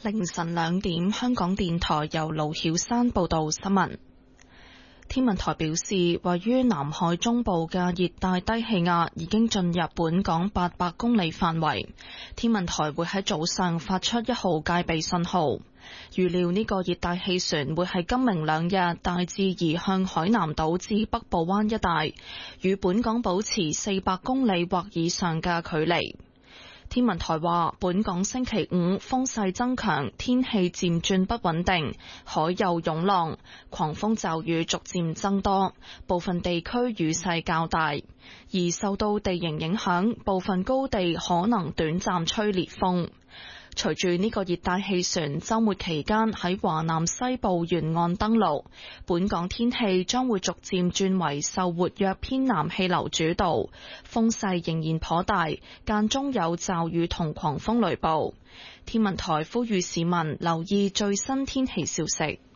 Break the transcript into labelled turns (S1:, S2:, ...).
S1: 凌晨2點，香港電台由盧曉山報道新聞。天文台表示，位於南海中部嘅熱帶低氣壓已經進入本港800公里範圍，天文台會喺早上發出1號戒備信號。預料呢個熱帶氣旋會喺今明兩日大致移向海南島至北部灣一帶，與本港保持400公里或以上嘅距離。天文台話，本港星期五風勢增強，天氣漸轉不穩定，海有湧浪，狂風驟雨逐漸增多，部分地區雨勢較大。而受到地形影響，部分高地可能短暫吹烈風。隨住呢個熱帶氣旋週末期間喺華南西部沿岸登陸，本港天氣將會逐漸轉為受活躍偏南氣流主導，風勢仍然頗大，間中有驟雨同狂風雷暴。天文台呼籲市民留意最新天氣消息。